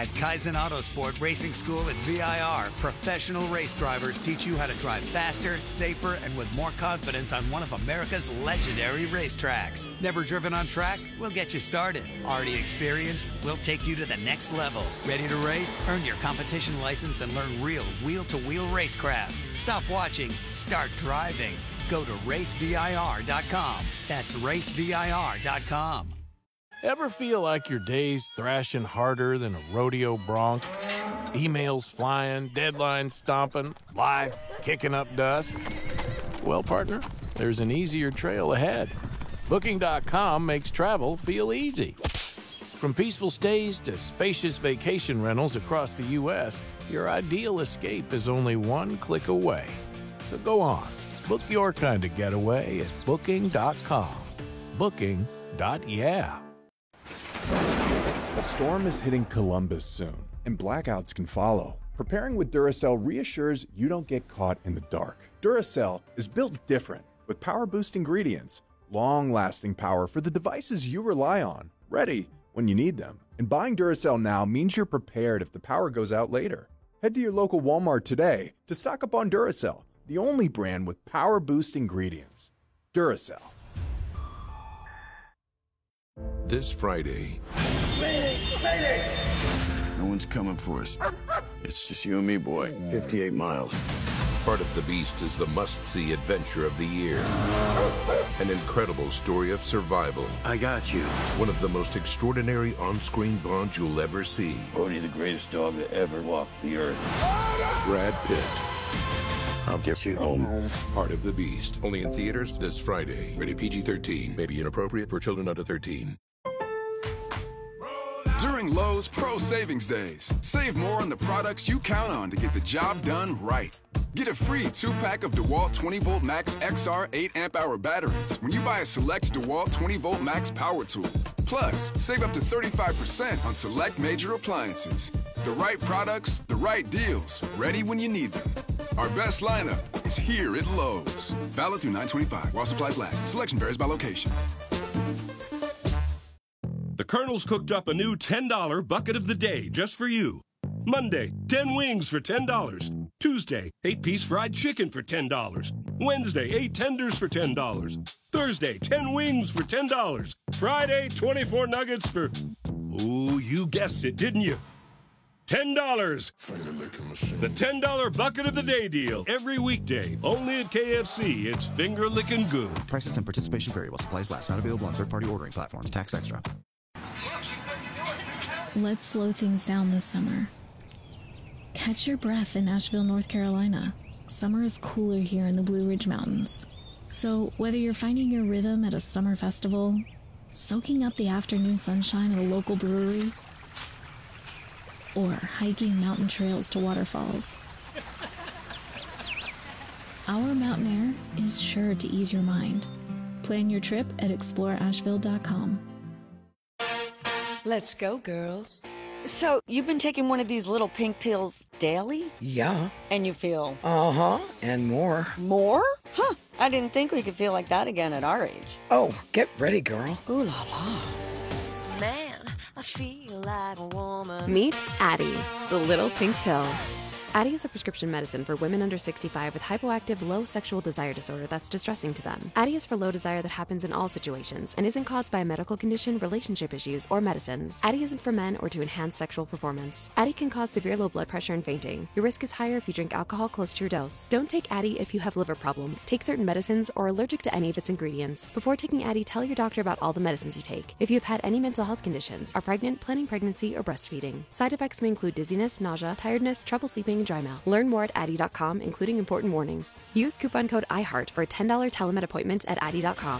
At Kaizen Autosport Racing School at VIR, professional race drivers teach you how to drive faster, safer, and with more confidence on one of America's legendary racetracks. Never driven on track? We'll get you started. Already experienced? We'll take you to the next level. Ready to race? Earn your competition license and learn real wheel-to-wheel racecraft. Stop watching. Start driving. Go to racevir.com. That's racevir.com. Ever feel like your day's thrashing harder than a rodeo bronc? Emails flying, deadlines stomping, life kicking up dust? Well, partner, there's an easier trail ahead. Booking.com makes travel feel easy. From peaceful stays to spacious vacation rentals across the U.S., your ideal escape is only one click away. So go on, book your kind of getaway at Booking.com. Booking.yeah. A storm is hitting Columbus soon, and blackouts can follow. Preparing with Duracell reassures you don't get caught in the dark. Duracell is built different, with power-boost ingredients, long-lasting power for the devices you rely on, ready when you need them. And buying Duracell now means you're prepared if the power goes out later. Head to your local Walmart today to stock up on Duracell, the only brand with power-boost ingredients. Duracell. This Friday... Mayday! No one's coming for us. It's just you and me, boy. 58 miles. Part of the Beast is the must-see adventure of the year. An incredible story of survival. I got you. One of the most extraordinary on-screen bonds you'll ever see. Bodhi, the greatest dog to ever walk the earth. Brad Pitt. I'll get you home. Part of the Beast. Only in theaters this Friday. Rated PG-13. May be inappropriate for children under 13. During Lowe's Pro Savings Days, save more on the products you count on to get the job done right. Get a free 2-pack of DeWalt 20-volt Max XR 8-amp-hour batteries when you buy a select DeWalt 20-volt Max power tool. Plus, save up to 35% on select major appliances. The right products, the right deals, ready when you need them. Our best lineup is here at Lowe's. Valid through 9/25 while supplies last. Selection varies by location. The Colonel's cooked up a new $10 bucket of the day just for you. Monday, 10 wings for $10. Tuesday, 8-piece fried chicken for $10. Wednesday, 8 tenders for $10. Thursday, 10 wings for $10. Friday, 24 nuggets for... Oh, you guessed it, didn't you? $10. The $10 bucket of the day deal. Every weekday. Only at KFC. It's finger-licking good. Prices and participation vary while supplies last. Not available on third-party ordering platforms. Tax extra. Let's slow things down this summer. Catch your breath in Asheville, North Carolina. Summer is cooler here in the Blue Ridge Mountains. So whether you're finding your rhythm at a summer festival, soaking up the afternoon sunshine at a local brewery, or hiking mountain trails to waterfalls, our mountain air is sure to ease your mind. Plan your trip at exploreasheville.com. Let's go, girls. So, you've been taking one of these little pink pills daily? Yeah. And you feel? Uh-huh, and more. More? Huh, I didn't think we could feel like that again at our age. Oh, get ready, girl. Ooh la la. Man, I feel like a woman. Meet Addyi, the little pink pill. Addyi is a prescription medicine for women under 65 with hypoactive low sexual desire disorder that's distressing to them. Addyi is for low desire that happens in all situations and isn't caused by a medical condition, relationship issues, or medicines. Addyi isn't for men or to enhance sexual performance. Addyi can cause severe low blood pressure and fainting. Your risk is higher if you drink alcohol close to your dose. Don't take Addyi if you have liver problems, take certain medicines, or are allergic to any of its ingredients. Before taking Addyi, tell your doctor about all the medicines you take. If you have had any mental health conditions, are pregnant, planning pregnancy, or breastfeeding. Side effects may include dizziness, nausea, tiredness, trouble sleeping, and dry mouth. Learn more at Addyi.com, including important warnings. Use coupon code IHEART for a $10 telemed appointment at Addyi.com.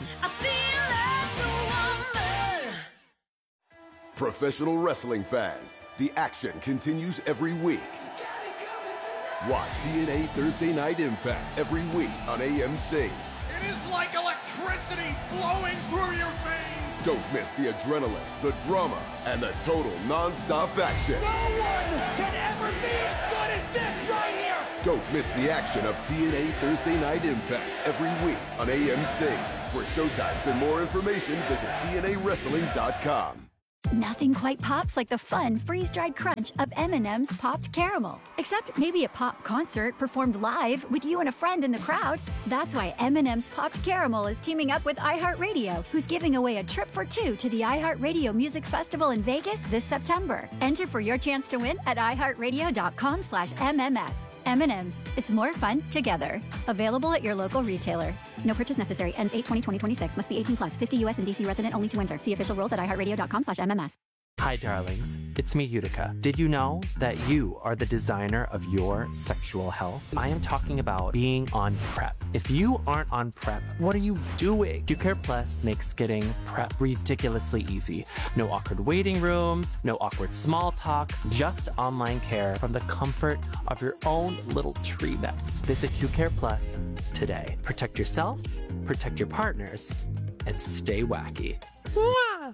Professional wrestling fans, the action continues every week. Watch TNA Thursday Night Impact every week on AMC. It is like electricity flowing through your veins. Don't miss the adrenaline, the drama, and the total non-stop action. No one can ever be as good as this right here. Don't miss the action of TNA Thursday Night Impact every week on AMC. For showtimes and more information, visit TNAWrestling.com. Nothing quite pops like the fun freeze-dried crunch of M&M's Popped Caramel. Except maybe a pop concert performed live with you and a friend in the crowd. That's why M&M's Popped Caramel is teaming up with iHeartRadio, who's giving away a trip for two to the iHeartRadio Music Festival in Vegas this September. Enter for your chance to win at iHeartRadio.com/MMS. M&M's. It's more fun together. Available at your local retailer. No purchase necessary. Ends 8/20/2026. Must be 18 plus. 50 U.S. and D.C. resident only to enter. See official rules at iHeartRadio.com/MMS. Hi, darlings. It's me, Utica. Did you know that you are the designer of your sexual health? I am talking about being on PrEP. If you aren't on PrEP, what are you doing? QCare Plus makes getting PrEP ridiculously easy. No awkward waiting rooms, no awkward small talk, just online care from the comfort of your own little tree nest. Visit QCare Plus today. Protect yourself, protect your partners, and stay wacky. Mwah!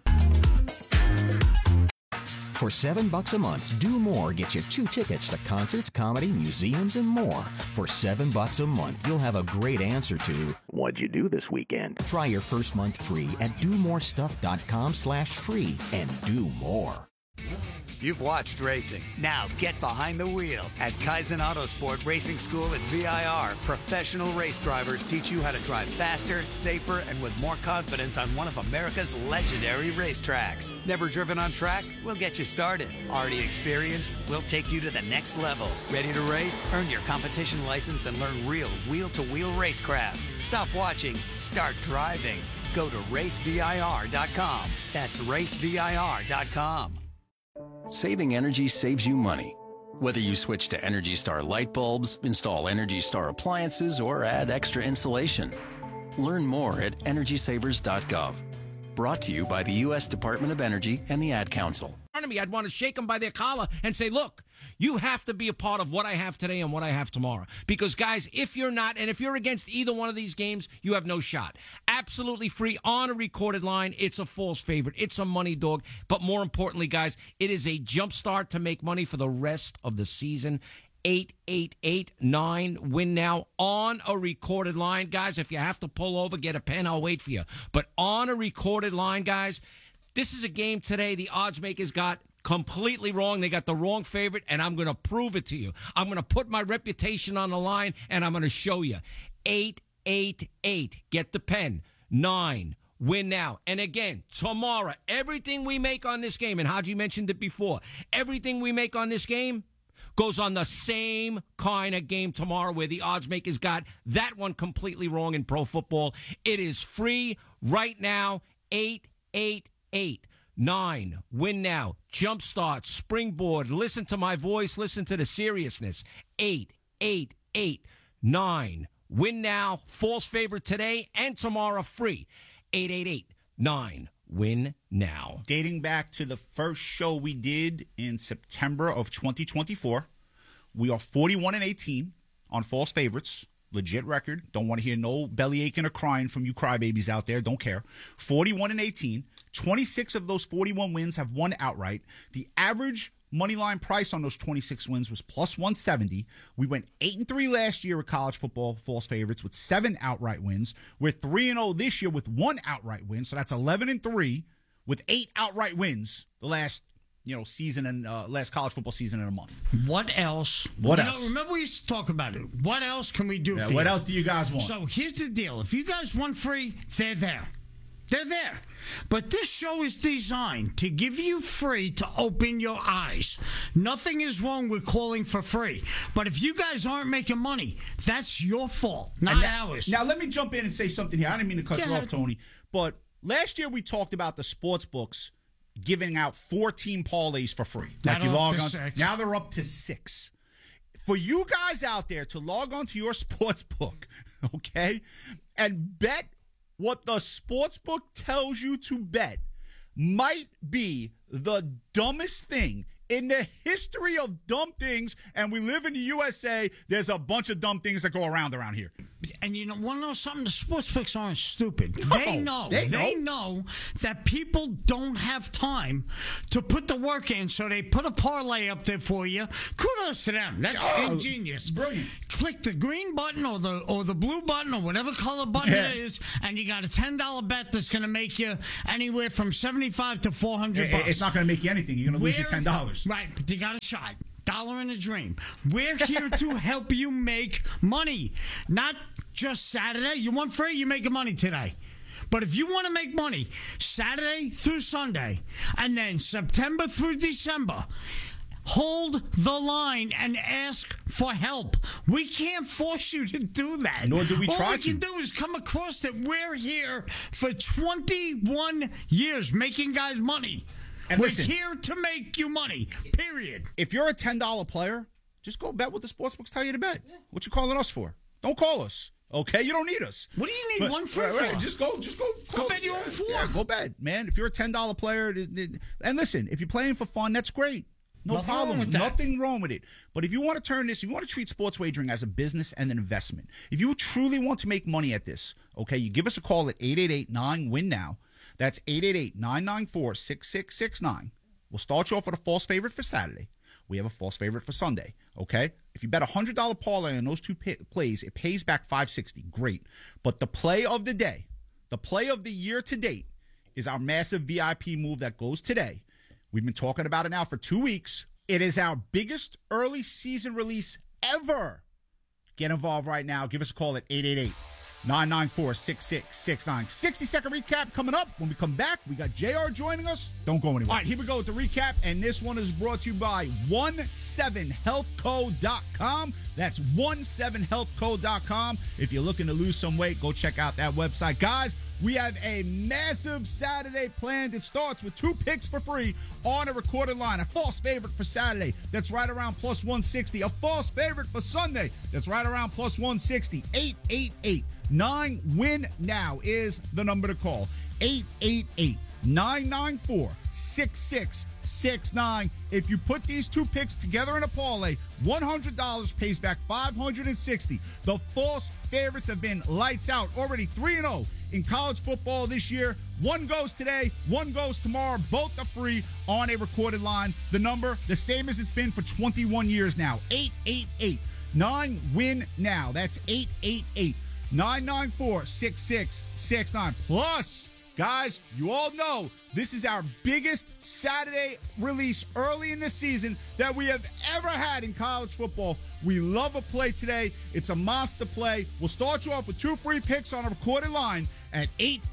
For $7 a month, Do More gets you 2 tickets to concerts, comedy, museums, and more. For $7 a month, you'll have a great answer to, what'd you do this weekend? Try your first month free at domorestuff.com/free and do more. You've watched racing. Now get behind the wheel. At Kaizen Autosport Racing School at VIR, professional race drivers teach you how to drive faster, safer, and with more confidence on one of America's legendary racetracks. Never driven on track? We'll get you started. Already experienced? We'll take you to the next level. Ready to race? Earn your competition license and learn real wheel-to-wheel racecraft. Stop watching. Start driving. Go to racevir.com. That's racevir.com. Saving energy saves you money. Whether you switch to Energy Star light bulbs, install Energy Star appliances, or add extra insulation. Learn more at EnergySavers.gov. Brought to you by the U.S. Department of Energy and the Ad Council. I'd want to shake them by their collar and say, look, you have to be a part of what I have today and what I have tomorrow. Because, guys, if you're not, and if you're against either one of these games, you have no shot. Absolutely free on a recorded line. It's a false favorite. It's a money dog. But more importantly, guys, it is a jump start to make money for the rest of the season. 888-9 win now on a recorded line. Guys, if you have to pull over, get a pen, I'll wait for you. But on a recorded line, guys, this is a game today the odds makers got completely wrong. They got the wrong favorite, and I'm going to prove it to you. I'm going to put my reputation on the line, and I'm going to show you. 888. Get the pen. 9. Win now. And again, tomorrow, everything we make on this game, and Haji mentioned it before, everything we make on this game goes on the same kind of game tomorrow where the odds makers got that one completely wrong in pro football. It is free right now. 888-9. Win now. Jumpstart. Springboard. Listen to my voice. Listen to the seriousness. 888-9. Win now. False favorite today and tomorrow free. 888-9. Win now. Dating back to the first show we did in September of 2024, we are 41-18 on false favorites. Legit record. Don't want to hear no belly aching or crying from you crybabies out there. Don't care. 41-18. 26 of those 41 wins have won outright. The average money line price on those 26 wins was plus 170. We went 8-3 last year with college football false favorites with 7 outright wins. We're 3-0 this year with 1 outright win. So that's 11-3 with 8 outright wins the last season and last college football season in a month. What else? Remember we used to talk about it. What else can we do for you? What else do you guys want? So here's the deal. If you guys want free, they're there. They're there. But this show is designed to give you free to open your eyes. Nothing is wrong with calling for free. But if you guys aren't making money, that's your fault, not ours. Now, let me jump in and say something here. I didn't mean to cut you off, Tony. But last year we talked about the sports books giving out 4-team parlays for free. Like you log on. Now they're up to 6. For you guys out there to log on to your sports book, okay, and bet what the sports book tells you to bet might be the dumbest thing in the history of dumb things, and we live in the USA, there's a bunch of dumb things that go around here. And you want to know something? The sports picks aren't stupid. They know that people don't have time to put the work in, so they put a parlay up there for you. Kudos to them. That's ingenious. Brilliant. Click the green button or the blue button or whatever color button it is, and you got a $10 bet that's going to make you anywhere from $75 to $400. It's not going to make you anything. You're going to lose your $10. Right, but you got a shot. Dollar in a dream. We're here to help you make money. Not just Saturday. You want free, you make money today. But if you want to make money Saturday through Sunday and then September through December, hold the line and ask for help. We can't force you to do that. Nor do we try to. All we can do is come across that we're here for 21 years making guys money. And we're here to make you money, period. If you're a $10 player, just go bet what the sportsbooks tell you to bet. What you calling us for? Don't call us, okay? You don't need us. What do you need one for? Right. Just go bet your own for. Yeah, go bet, man. If you're a $10 player, and listen, if you're playing for fun, that's great. Nothing wrong with it. But if you want to turn this, if you want to treat sports wagering as a business and an investment, if you truly want to make money at this, okay, you give us a call at 888-9-WIN-NOW. That's 888-994-6669. We'll start you off with a false favorite for Saturday. We have a false favorite for Sunday, okay? If you bet $100 parlay on those two plays, it pays back $560. Great. But the play of the day, the play of the year to date, is our massive VIP move that goes today. We've been talking about it now for 2 weeks. It is our biggest early season release ever. Get involved right now. Give us a call at 888-994-6669. 60-second recap coming up. When we come back, we got JR joining us. Don't go anywhere. All right, here we go with the recap, and this one is brought to you by 17healthco.com. That's 17healthco.com. If you're looking to lose some weight, go check out that website. Guys, we have a massive Saturday planned. It starts with 2 picks for free on a recorded line. A false favorite for Saturday, that's right around plus 160. A false favorite for Sunday, that's right around plus 160. 888-9-WIN-NOW is the number to call. 888-994-6669. If you put these 2 picks together in a parlay, $100 pays back $560. The false favorites have been lights out. Already 3-0 in college football this year. 1 goes today, 1 goes tomorrow. Both are free on a recorded line. The number, the same as it's been for 21 years now. 888-9-WIN-NOW. That's 888-994-6669. Plus, guys, you all know this is our biggest Saturday release early in the season that we have ever had in college football. We love a play today. It's a monster play. We'll start you off with 2 free picks on a recorded line at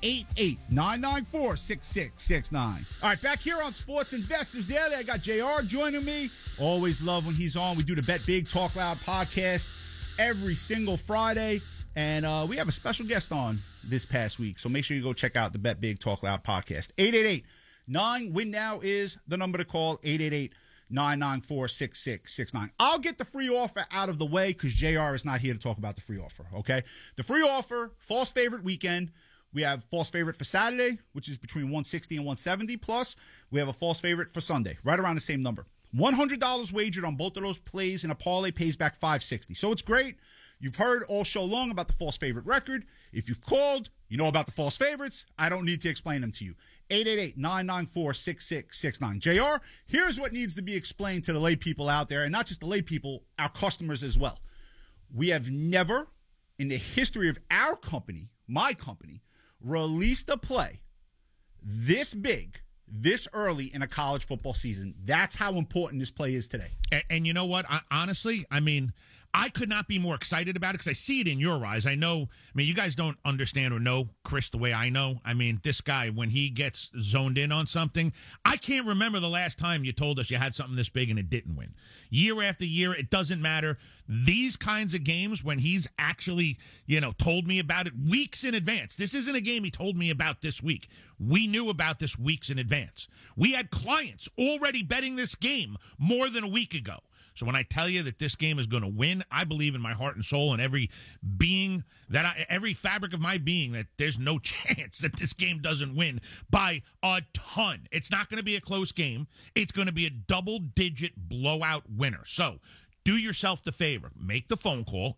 888-994-6669. All right, back here on Sports Investors Daily, I got JR joining me. Always love when he's on. We do the Bet Big, Talk Loud podcast every single Friday. And we have a special guest on this past week. So make sure you go check out the Bet Big Talk Loud podcast. 888-9-WIN-NOW is the number to call. 888-994-6669. I'll get the free offer out of the way because JR is not here to talk about the free offer, okay? The free offer, false favorite weekend. We have false favorite for Saturday, which is between 160 and 170. Plus, we have a false favorite for Sunday, right around the same number. $100 wagered on both of those plays in a parlay pays back $560. So it's great. You've heard all show long about the false favorite record. If you've called, you know about the false favorites. I don't need to explain them to you. 888-994-6669. JR, here's what needs to be explained to the lay people out there, and not just the lay people, our customers as well. We have never, in the history of our company, my company, released a play this big, this early in a college football season. That's how important this play is today. And you know what? Honestly, I mean, I could not be more excited about it because I see it in your eyes. I know, you guys don't understand or know Chris the way I know. I mean, this guy, when he gets zoned in on something, I can't remember the last time you told us you had something this big and it didn't win. Year after year, it doesn't matter. These kinds of games, when he's actually, told me about it weeks in advance. This isn't a game he told me about this week. We knew about this weeks in advance. We had clients already betting this game more than a week ago. So when I tell you that this game is going to win, I believe in my heart and soul and every being every fabric of my being that there's no chance that this game doesn't win by a ton. It's not going to be a close game. It's going to be a double-digit blowout winner. So do yourself the favor. Make the phone call,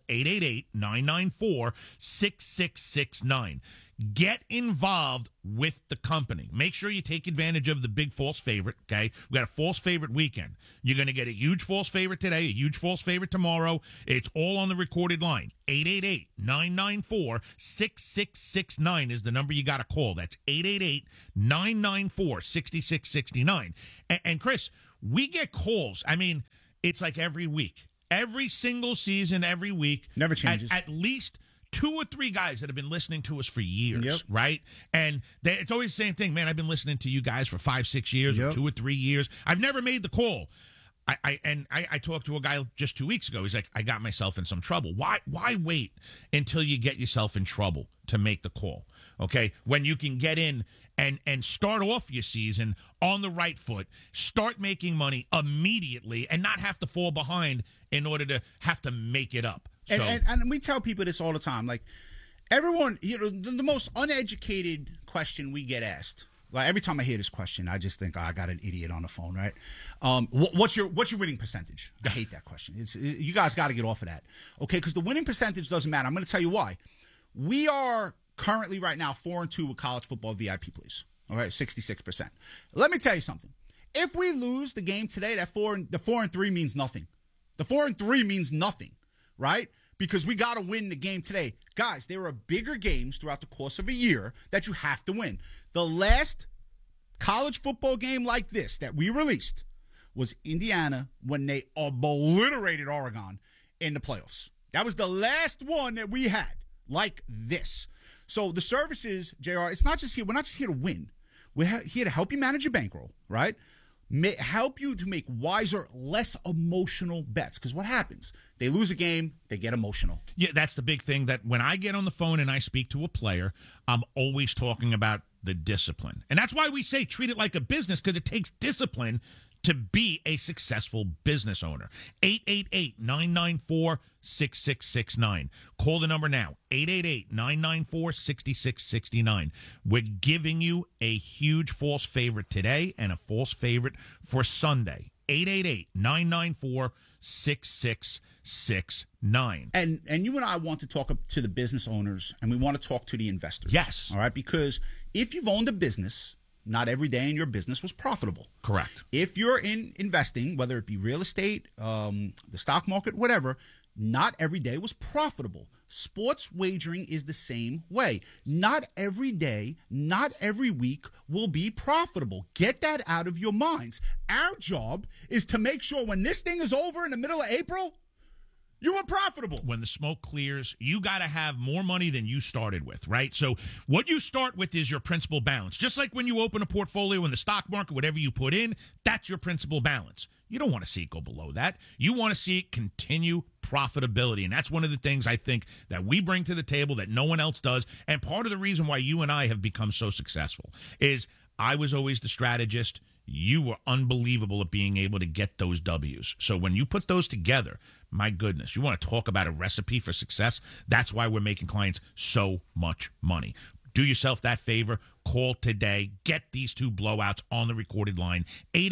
888-994-6669. Get involved with the company. Make sure you take advantage of the big false favorite, okay? We got a false favorite weekend. You're going to get a huge false favorite today, a huge false favorite tomorrow. It's all on the recorded line. 888-994-6669 is the number you got to call. That's 888-994-6669. And Chris, we get calls. I mean, it's like every week. Every single season, every week. Never changes. At least 2 or 3 guys that have been listening to us for years, right? And it's always the same thing. Man, I've been listening to you guys for 5-6 years or 2 or 3 years. I've never made the call. I talked to a guy just 2 weeks ago. He's like, I got myself in some trouble. Why wait until you get yourself in trouble to make the call, okay? When you can get in and start off your season on the right foot, start making money immediately, and not have to fall behind in order to have to make it up. So, and we tell people this all the time. Like, everyone, the most uneducated question we get asked. Like, every time I hear this question, I just think, I got an idiot on the phone, right? What's your winning percentage? I hate that question. You guys got to get off of that, okay? Because the winning percentage doesn't matter. I'm going to tell you why. We are currently right now 4-2 with college football VIP plays. All right, 66%. Let me tell you something. If we lose the game today, the 4-3 means nothing. The 4-3 means nothing. Right? Because we got to win the game today. Guys, there are bigger games throughout the course of a year that you have to win. The last college football game like this that we released was Indiana when they obliterated Oregon in the playoffs. That was the last one that we had like this. So the services, JR, it's not just here. We're not just here to win. We're here to help you manage your bankroll, right? Help you to make wiser, less emotional bets. Because what happens? They lose a game, they get emotional. Yeah, that's the big thing, that when I get on the phone and I speak to a player, I'm always talking about the discipline. And that's why we say treat it like a business, because it takes discipline to be a successful business owner. 888-994-6669. Call the number now, 888-994-6669. We're giving you a huge false favorite today and a false favorite for Sunday. 888-994-6669. And you and I want to talk to the business owners, and we want to talk to the investors. Yes. All right, because if you've owned a business, not every day in your business was profitable. Correct. If you're in investing, whether it be real estate, the stock market, whatever, not every day was profitable. Sports wagering is the same way. Not every day, not every week will be profitable. Get that out of your minds. Our job is to make sure when this thing is over in the middle of April, you were profitable. When the smoke clears, you got to have more money than you started with, right? So what you start with is your principal balance. Just like when you open a portfolio in the stock market, whatever you put in, that's your principal balance. You don't want to see it go below that. You want to see it continue profitability. And that's one of the things I think that we bring to the table that no one else does. And part of the reason why you and I have become so successful is I was always the strategist. You were unbelievable at being able to get those W's. So when you put those together, my goodness, you want to talk about a recipe for success? That's why we're making clients so much money. Do yourself that favor. Call today. Get these 2 blowouts on the recorded line.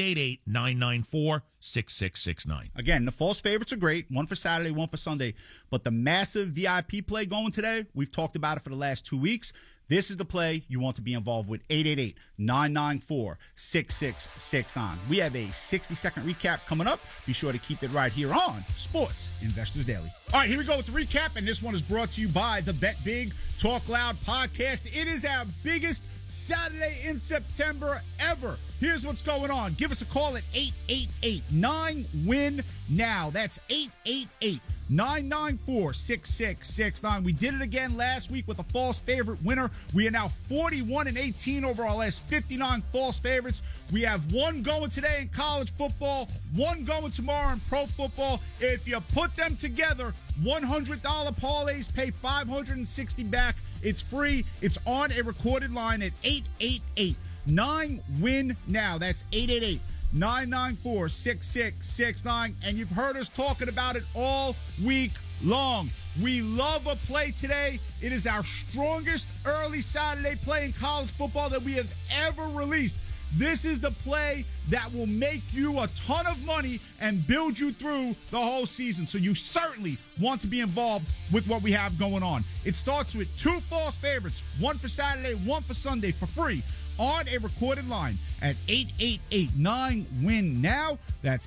888-994-6669. Again, the false favorites are great. One for Saturday, one for Sunday. But the massive VIP play going today, we've talked about it for the last 2 weeks. This is the play you want to be involved with. 888-994-6669. We have a 60-second recap coming up. Be sure to keep it right here on Sports Investors Daily. All right, here we go with the recap, and this one is brought to you by the Bet Big Talk Loud podcast. It is our biggest Saturday in September ever. Here's what's going on. Give us a call at 888-9-WIN-NOW. That's 888-994-6669. We did it again last week with a false favorite winner. We are now 41-18 over our last 59 false favorites. We have one going today in college football, one going tomorrow in pro football. If you put them together, $100 parlays pay $560 back. It's free. It's on a recorded line at 888-9-WIN-NOW. That's 888-994-6669. And you've heard us talking about it all week long. We love a play today. It is our strongest early Saturday play in college football that we have ever released. this is the play that will make you a ton of money and build you through the whole season. So you certainly want to be involved with what we have going on. It starts with 2 false favorites, one for Saturday, one for Sunday, for free on a recorded line at 888-9-WIN-NOW. That's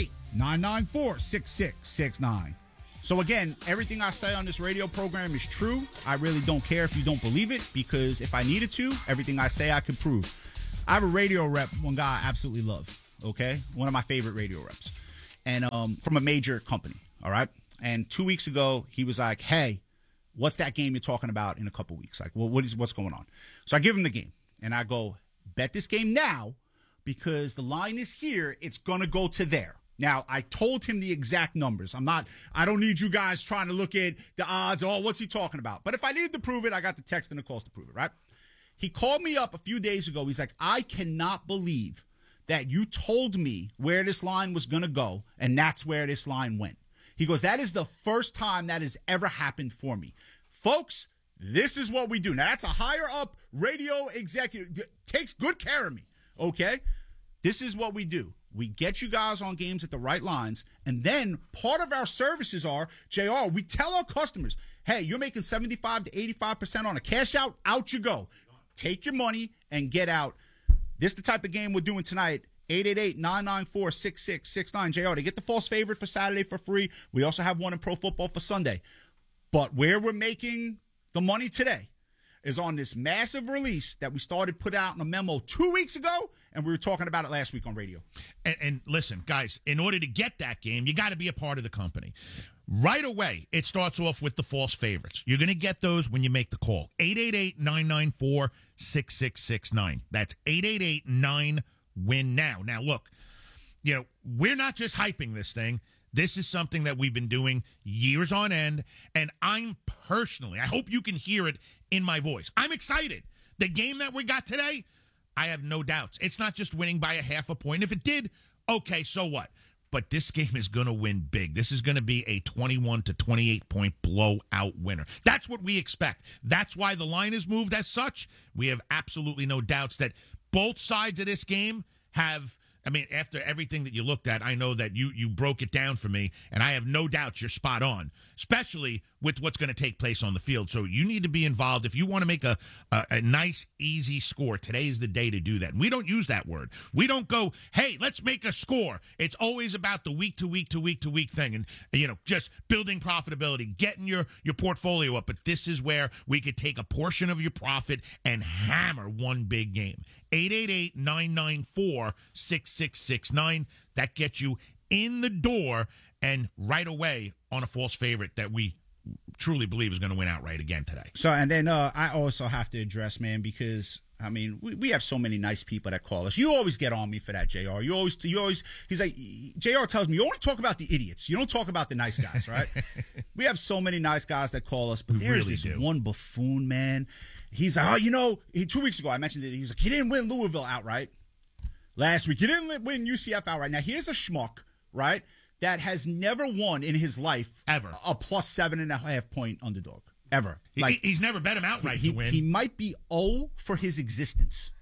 888-994-6669. So again, everything I say on this radio program is true. I really don't care if you don't believe it, because if I needed to, everything I say I can prove. I have a radio rep, one guy I absolutely love, okay? One of my favorite radio reps. And from a major company, all right? And 2 weeks ago, he was like, hey, what's that game you're talking about in a couple weeks? Like, well, what's going on? So I give him the game, and I go, bet this game now, because the line is here. It's going to go to there. Now, I told him the exact numbers. I don't need you guys trying to look at the odds. Oh, what's he talking about? But if I need to prove it, I got the text and the calls to prove it, right? He called me up a few days ago. He's like, I cannot believe that you told me where this line was going to go, and that's where this line went. He goes, that is the first time that has ever happened for me. Folks, this is what we do. Now, that's a higher up radio executive. Takes good care of me, okay? This is what we do. We get you guys on games at the right lines, and then part of our services are, JR, we tell our customers, hey, you're making 75 to 85% on a cash out, out you go. Take your money and get out. This is the type of game we're doing tonight. 888-994-6669. JR, to get the false favorite for Saturday for free. We also have one in Pro Football for Sunday. But where we're making the money today is on this massive release that we started put out in a memo 2 weeks ago, and we were talking about it last week on radio. And listen, guys, in order to get that game, you got to be a part of the company. Right away, it starts off with the false favorites. You're going to get those when you make the call. 888-994-6669. That's 888-9-WIN-NOW. Now, look, we're not just hyping this thing. This is something that we've been doing years on end, and I hope you can hear it in my voice. I'm excited. The game that we got today, I have no doubts. It's not just winning by a half a point. If it did, okay, so what? But this game is going to win big. This is going to be a 21 to 28 point blowout winner. That's what we expect. That's why the line is moved as such. We have absolutely no doubts that both sides of this game have, after everything that you looked at, I know that you broke it down for me, and I have no doubt you're spot on, especially with what's going to take place on the field. So you need to be involved. If you want to make a nice, easy score, today is the day to do that. And we don't use that word. We don't go, hey, let's make a score. It's always about the week to week to week to week thing, and just building profitability, getting your portfolio up. But this is where we could take a portion of your profit and hammer one big game. 888-994-6669. That gets you in the door and right away on a false favorite that we truly believe is going to win outright again today. So, and then I also have to address, man, because we have so many nice people that call us. You always get on me for that, JR. You always. He's like, JR tells me, you only talk about the idiots. You don't talk about the nice guys, right? We have so many nice guys that call us, but there's this one buffoon, man. He's like, 2 weeks ago I mentioned it. He's like, he didn't win Louisville outright. Last week, he didn't win UCF outright. Now, here's a schmuck, right, that has never won in his life ever a plus 7.5 point underdog. Ever. He's never bet him outright to win. He might be 0 for his existence.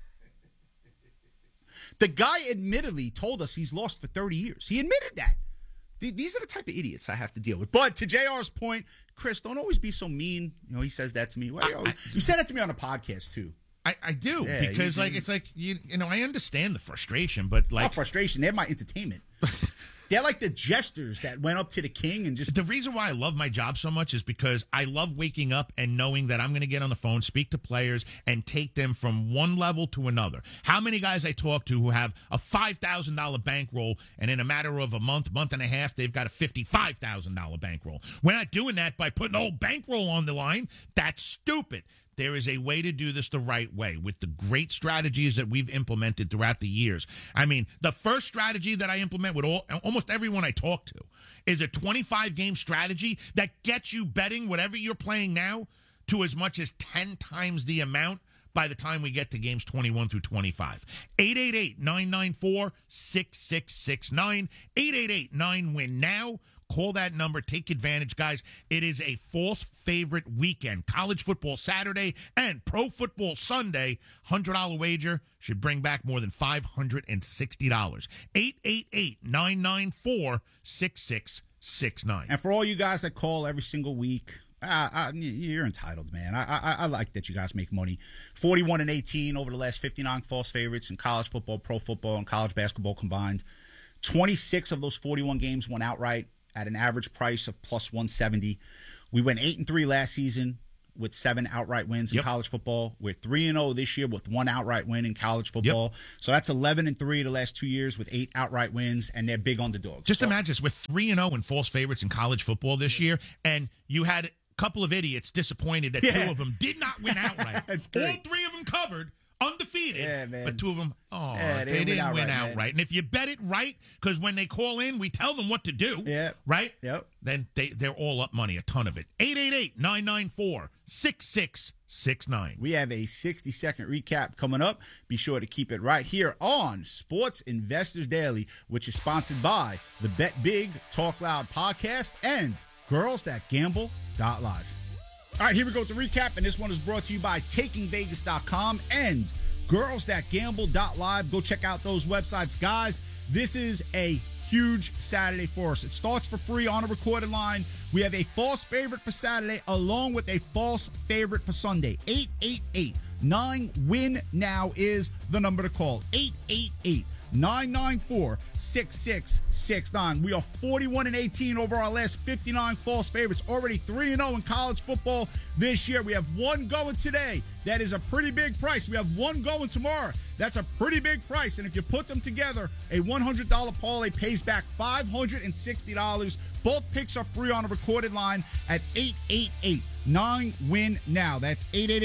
The guy admittedly told us he's lost for 30 years. He admitted that. These are the type of idiots I have to deal with. But to JR's point, Chris, don't always be so mean. He says that to me. You said that to me on a podcast, too. I do, because it's like I understand the frustration, but not frustration. They're my entertainment. They're like the jesters that went up to the king and just... The reason why I love my job so much is because I love waking up and knowing that I'm going to get on the phone, speak to players, and take them from one level to another. How many guys I talk to who have a $5,000 bankroll, and in a matter of a month and a half, they've got a $55,000 bankroll. We're not doing that by putting a whole bankroll on the line. That's stupid. There is a way to do this the right way with the great strategies that we've implemented throughout the years. The first strategy that I implement with almost everyone I talk to is a 25-game strategy that gets you betting whatever you're playing now to as much as 10 times the amount by the time we get to games 21 through 25. 888-994-6669. 888-9-WIN-NOW. Call that number. Take advantage, guys. It is a false favorite weekend. College football Saturday and pro football Sunday. $100 wager should bring back more than $560. 888-994-6669. And for all you guys that call every single week, you're entitled, man. I like that you guys make money. 41-18 over the last 59 false favorites in college football, pro football, and college basketball combined. 26 of those 41 games won outright at an average price of plus 170. We went 8-3 last season with 7 outright wins in college football. We're 3-0 this year with 1 outright win in college football. So that's 11-3 the last 2 years with 8 outright wins, and they're big underdogs. Just imagine this. We're 3-0 in false favorites in college football this year, and you had couple of idiots disappointed that 2 of them did not win outright. All 3 of them covered, undefeated, but 2 of them, they didn't win outright. And if you bet it right, because when they call in, we tell them what to do, right? Then they're all up money, a ton of it. 888-994-6669. We have a 60-second recap coming up. Be sure to keep it right here on Sports Investors Daily, which is sponsored by the Bet Big, Talk Loud podcast and Girls That Gamble Live. All right, here we go with the recap, and this one is brought to you by TakingVegas.com and Girls That Gamble Live. Go check out those websites, guys. This is a huge Saturday for us. It starts for free on a recorded line. We have a false favorite for Saturday along with a false favorite for Sunday. 888-9-WIN now is the number to call. 888-994-6669. We are 41-18 over our last 59 false favorites. Already 3-0 in college football this year. We have one going today. That is a pretty big price. We have one going tomorrow. That's a pretty big price. And if you put them together, a $100 parlay pays back $560. Both picks are free on a recorded line at 888-9-WIN now. That's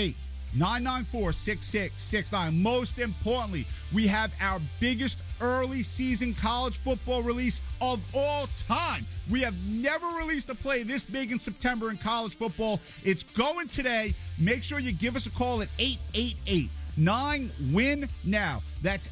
888-994-6669. Most importantly, we have our biggest early season college football release of all time. We have never released a play this big in September in college football. It's going today. Make sure you give us a call at 888-9-WIN now. That's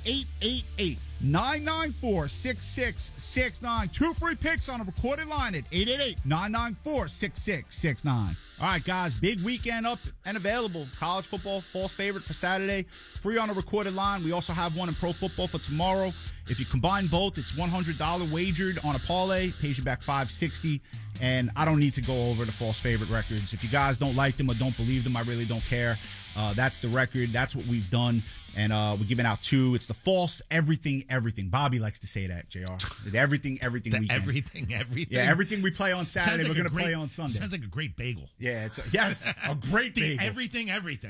888-994-6669. 2 free picks on a recorded line at 888-994-6669. All right, guys, big weekend up and available. College football, false favorite for Saturday, free on a recorded line. We also have one in pro football for tomorrow. If you combine both, it's $100 wagered on a parlay, pays you back $560. And I don't need to go over the false favorite records. If you guys don't like them or don't believe them, I really don't care. That's the record. That's what we've done. And we're giving out 2. It's the false everything. Bobby likes to say that, JR. Everything weekend. Everything. Yeah, everything we play on Saturday, we're going to play on Sunday. Sounds like a great bagel. Yeah, yes, a great bagel. Everything.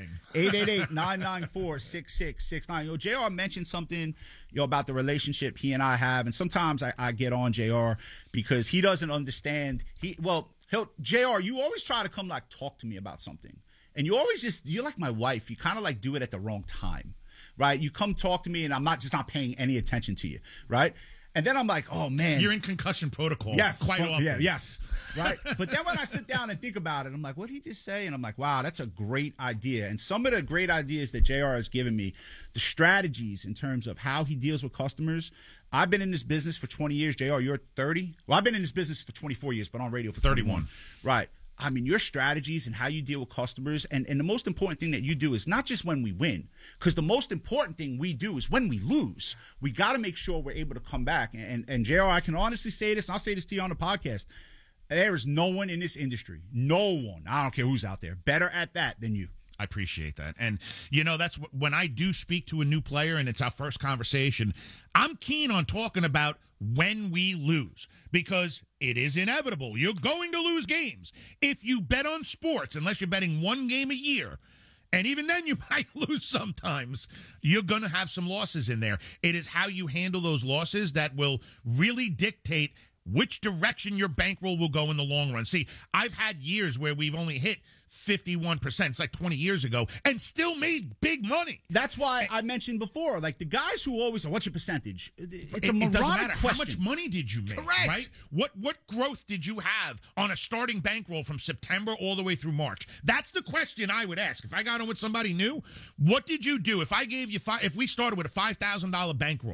888-994-6669. Yo, JR mentioned something, about the relationship he and I have. And sometimes I get on JR because he doesn't understand. JR, you always try to come talk to me about something. And you always you're like my wife. You kind of do it at the wrong time, right? You come talk to me and I'm not paying any attention to you, right? And then I'm like, oh, man. You're in concussion protocol. Yes. Quite often. Yeah, yes. Right? But then when I sit down and think about it, I'm like, what did he just say? And I'm like, wow, that's a great idea. And some of the great ideas that JR has given me, the strategies in terms of how he deals with customers. I've been in this business for 20 years. JR, you're 30? Well, I've been in this business for 24 years, but on radio for 31. Right. I mean, your strategies and how you deal with customers, and the most important thing that you do is not just when we win, because the most important thing we do is when we lose. We got to make sure we're able to come back. And JR, I can honestly say this, and I'll say this to you on the podcast, there is no one in this industry, no one, I don't care who's out there, better at that than you. I appreciate that. And, that's when I do speak to a new player and it's our first conversation, I'm keen on talking about when we lose, because it is inevitable. You're going to lose games. If you bet on sports, unless you're betting one game a year, and even then you might lose sometimes, you're going to have some losses in there. It is how you handle those losses that will really dictate which direction your bankroll will go in the long run. See, I've had years where we've only hit 51%. It's like 20 years ago, and still made big money. That's why I mentioned before, the guys who always say, what's your percentage? It's a moronic doesn't matter. question. How much money did you make? Correct. Right? What growth did you have on a starting bankroll from September all the way through March? That's the question I would ask. If I got on with somebody new, what did you do? If I gave you if we started with a $5,000 bankroll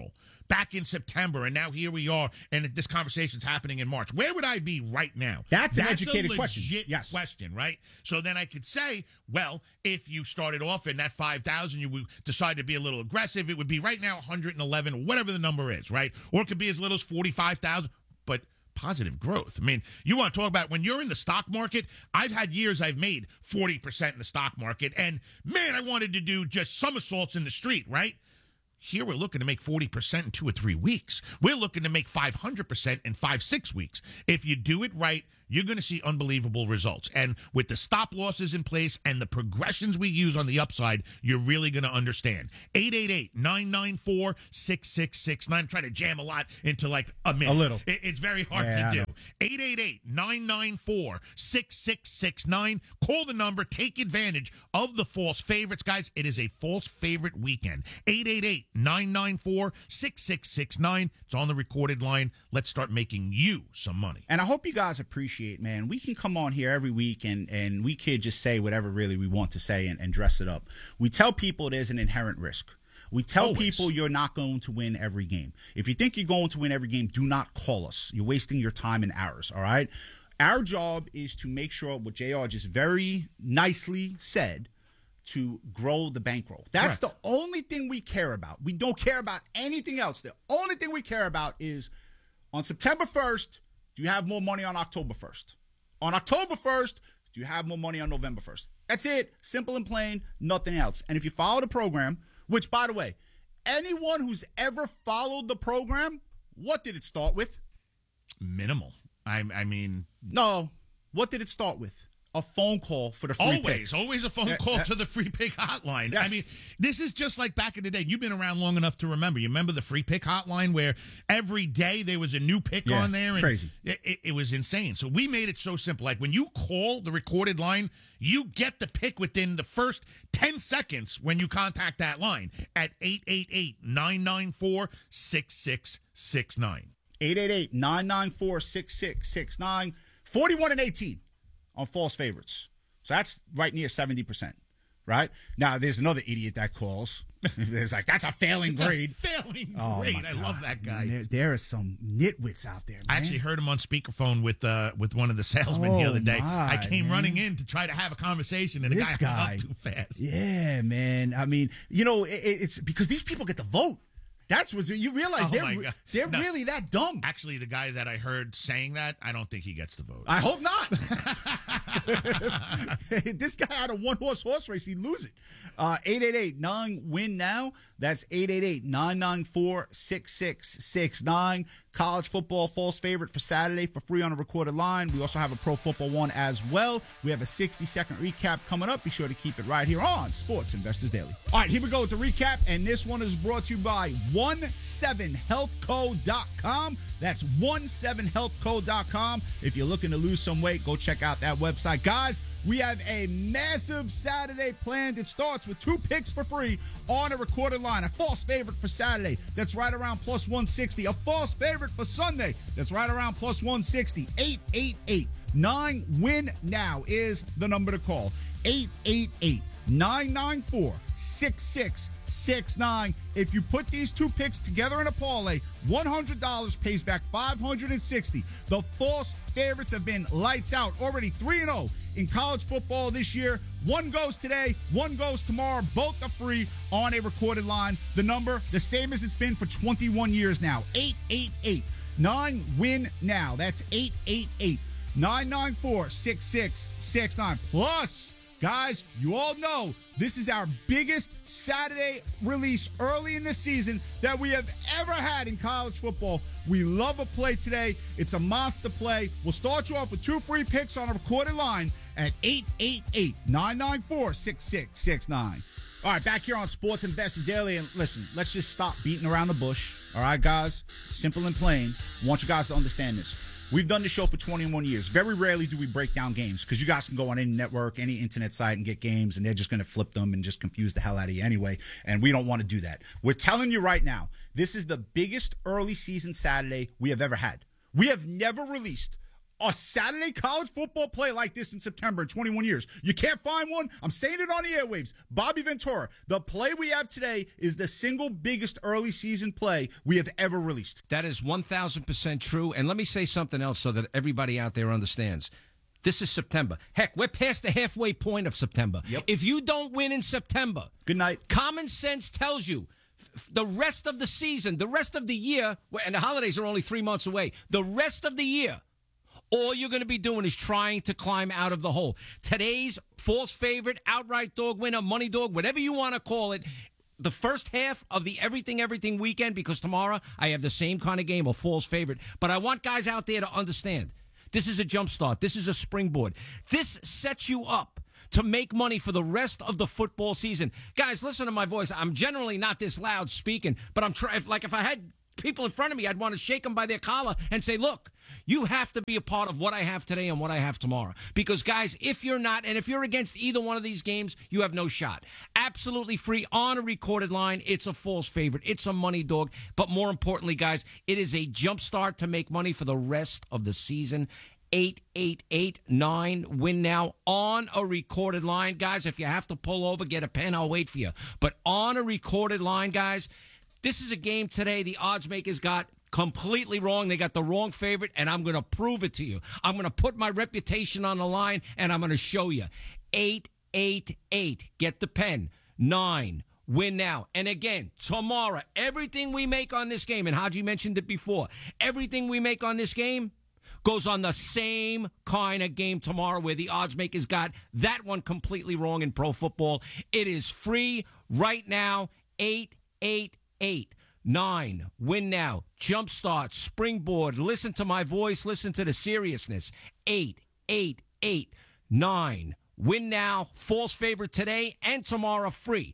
back in September, and now here we are, and this conversation's happening in March. Where would I be right now? That's an educated a question. Legit question, right? So then I could say, well, if you started off in that 5,000, you would decide to be a little aggressive, it would be right now 111 or whatever the number is, right? Or it could be as little as 45,000, but positive growth. I mean, you want to talk about when you're in the stock market, I've had years I've made 40% in the stock market, and man, I wanted to do just somersaults in the street, right? Here we're looking to make 40% in 2 or 3 weeks. We're looking to make 500% in 5-6 weeks. If you do it right, you're going to see unbelievable results. And with the stop losses in place and the progressions we use on the upside, you're really going to understand. 888-994-6669. I'm trying to jam a lot into like a minute. A little. It's very hard to do. 888-994-6669. Call the number. Take advantage of the false favorites. Guys, it is a false favorite weekend. 888-994-6669. It's on the recorded line. Let's start making you some money. And I hope you guys appreciate, man, we can come on here every week and we could just say whatever really we want to say and dress it up. We tell people there's an inherent risk. We tell people you're not going to win every game. If you think you're going to win every game, do not call us. You're wasting your time and ours, all right? Our job is to make sure what JR just very nicely said, to grow the bankroll. That's the only thing we care about. We don't care about anything else. The only thing we care about is on September 1st, do you have more money on October 1st? On October 1st, do you have more money on November 1st? That's it. Simple and plain, nothing else. And if you follow the program, which, by the way, anyone who's ever followed the program, what did it start with? Minimal. I mean... No. What did it start with? A phone call for the free pick. Always a phone call to the free pick hotline. Yes. I mean, this is just like back in the day. You've been around long enough to remember. You remember the free pick hotline where every day there was a new pick on there? And crazy. It was insane. So we made it so simple. Like when you call the recorded line, you get the pick within the first 10 seconds when you contact that line at 888-994-6669. 888-994-6669. 41-18. On false favorites. So that's right near 70%, right? Now, there's another idiot that calls. It's like, that's a failing grade. Failing grade. I love that guy. There are some nitwits out there, man. I actually heard him on speakerphone with one of the salesmen the other day. I came running in to try to have a conversation, and the guy hung up too fast. Yeah, man. I mean, you know, it's because these people get the vote. That's what you realize. They're really that dumb. Actually, the guy that I heard saying that, I don't think he gets the vote. I hope not. This guy had a one-horse race. He'd lose it. 888-9-WIN-NOW. That's 888-994-6669. College football false favorite for Saturday for free on a recorded line. We also have a pro football one as well. We have a 60-second recap coming up. Be sure to keep it right here on Sports Investors Daily. All right, here we go with the recap, and this one is brought to you by 17healthco.com. That's 17healthco.com. If you're looking to lose some weight, go check out that website. Guys, we have a massive Saturday planned. It starts with 2 picks for free on a recorded line. A false favorite for Saturday, that's right around plus 160. A false favorite for Sunday, that's right around plus 160. 888-9-WIN-NOW is the number to call. 888-994-6669. If you put these 2 picks together in a parlay, $100 pays back $560. The false favorites have been lights out, already 3-0 in college football this year. 1 goes today, 1 goes tomorrow. Both are free on a recorded line. The number, the same as it's been for 21 years now. 888-9-WIN-NOW. That's 888-994-6669. Plus, guys, you all know this is our biggest Saturday release early in the season that we have ever had in college football. We love a play today. It's a monster play. We'll start you off with 2 free picks on a recorded line at 888-994-6669. All right, back here on Sports Investors Daily. And listen, let's just stop beating around the bush. All right, guys? Simple and plain. I want you guys to understand this. We've done the show for 21 years. Very rarely do we break down games because you guys can go on any network, any internet site and get games, and they're just going to flip them and just confuse the hell out of you anyway, and we don't want to do that. We're telling you right now, this is the biggest early season Saturday we have ever had. We have never released a Saturday college football play like this in September in 21 years. You can't find one. I'm saying it on the airwaves. Bobby Ventura, the play we have today is the single biggest early season play we have ever released. That is 1,000% true. And let me say something else so that everybody out there understands. This is September. Heck, we're past the halfway point of September. Yep. If you don't win in September, good night. Common sense tells you the rest of the season, the rest of the year, and the holidays are only 3 months away, the rest of the year, all you're going to be doing is trying to climb out of the hole. Today's false favorite, outright dog winner, money dog, whatever you want to call it, the first half of the everything weekend, because tomorrow I have the same kind of game, a false favorite. But I want guys out there to understand, this is a jump start. This is a springboard. This sets you up to make money for the rest of the football season. Guys, listen to my voice. I'm generally not this loud speaking, but I'm trying. Like if I had people in front of me, I'd want to shake them by their collar and say, look, you have to be a part of what I have today and what I have tomorrow. Because, guys, if you're not, and if you're against either one of these games, you have no shot. Absolutely free on a recorded line. It's a false favorite. It's a money dog. But more importantly, guys, it is a jump start to make money for the rest of the season. 888-9-WIN now on a recorded line. Guys, if you have to pull over, get a pen, I'll wait for you. But on a recorded line, guys, this is a game today the odds makers got completely wrong. They got the wrong favorite, and I'm going to prove it to you. I'm going to put my reputation on the line, and I'm going to show you. 888. Get the pen. 9. Win now. And again, tomorrow, everything we make on this game, and Haji mentioned it before, everything we make on this game goes on the same kind of game tomorrow where the odds makers got that one completely wrong in pro football. It is free right now. 888-9. Win now. Jumpstart. Springboard. Listen to my voice. Listen to the seriousness. 888-9. Win now. False favorite today and tomorrow free.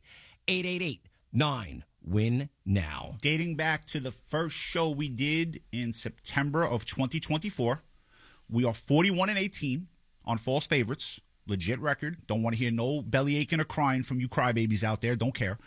888-9. Win now. Dating back to the first show we did in September of 2024, we are 41-18 on false favorites. Legit record. Don't want to hear no belly aching or crying from you crybabies out there. Don't care.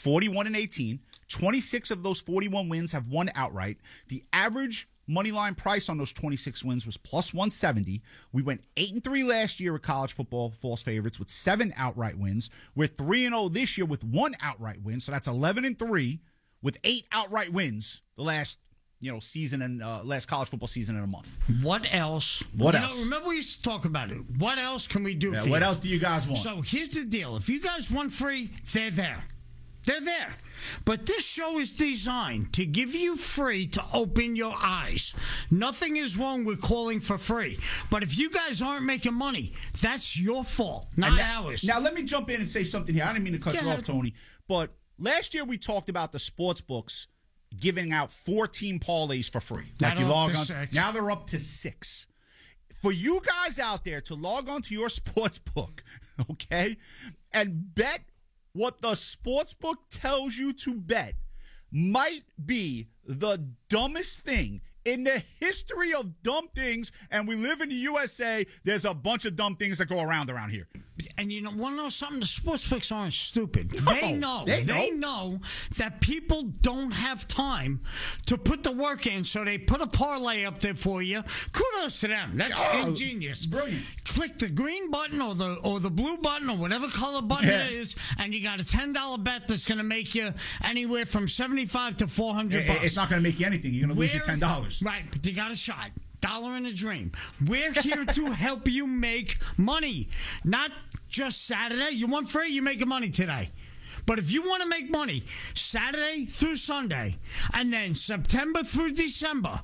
41-18. 26 of those 41 wins have won outright. The average money line price on those 26 wins was plus 170. We went 8-3 last year with college football false favorites with 7 outright wins. We're 3-0 this year with 1 outright win. So that's 11-3 with 8 outright wins the last season and last college football season in a month. What else? What else? Remember we used to talk about it. What else can we do for you? What else do you guys want? So here's the deal. If you guys want free, they're there. They're there. But this show is designed to give you free to open your eyes. Nothing is wrong with calling for free. But if you guys aren't making money, that's your fault, not ours. Now, let me jump in and say something here. I didn't mean to cut you off, Tony. But last year we talked about the sports books giving out 4-team parlays for free. Like you log on. Now they're up to 6. For you guys out there to log on to your sports book, okay, and bet what the sports book tells you to bet might be the dumbest thing in the history of dumb things, and we live in the USA, there's a bunch of dumb things that go around here. And you want to know something? The sports books aren't stupid. No, they know that people don't have time to put the work in, so they put a parlay up there for you. Kudos to them. That's ingenious. Brilliant. Click the green button or the blue button or whatever color button it is, and you got a $10 bet that's going to make you anywhere from $75 to $400. It's not going to make you anything. You're going to lose your $10. Right, but you got a shot. $1 in a dream. We're here to help you make money. Not just Saturday. You want free, you're making money today. But if you want to make money Saturday through Sunday and then September through December,